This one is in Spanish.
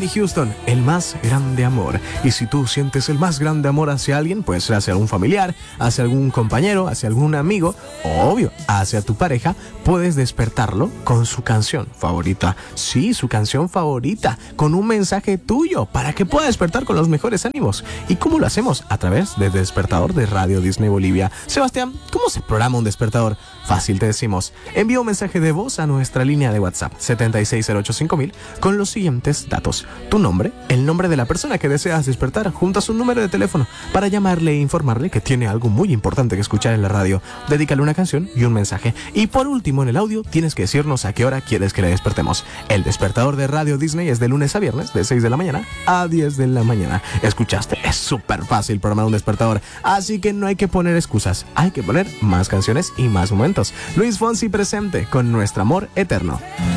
Whitney Houston, el más grande amor. Y si tú sientes el más grande amor hacia alguien, pues hacia algún familiar, hacia algún compañero, hacia algún amigo, obvio, hacia tu pareja, puedes despertarlo con su canción favorita. Sí, su canción favorita, con un mensaje tuyo, para que pueda despertar con los mejores ánimos. ¿Y cómo lo hacemos? A través del despertador de Radio Disney Bolivia. Sebastián, ¿cómo se programa un despertador? Fácil, te decimos. Envía un mensaje de voz a nuestra línea de WhatsApp 76085000 con los siguientes datos: tu nombre, el nombre de la persona que deseas despertar, junto a su número de teléfono, para llamarle e informarle que tiene algo muy importante que escuchar en la radio. Dedícale una canción y un mensaje. Y por último, en el audio tienes que decirnos a qué hora quieres que le despertemos. El despertador de Radio Disney es de lunes a viernes, de 6 de la mañana a 10 de la mañana. ¿Escuchaste? Es súper fácil programar un despertador, así que no hay que poner excusas, hay que poner más canciones y más momentos. Luis Fonsi presente con Nuestro Amor Eterno.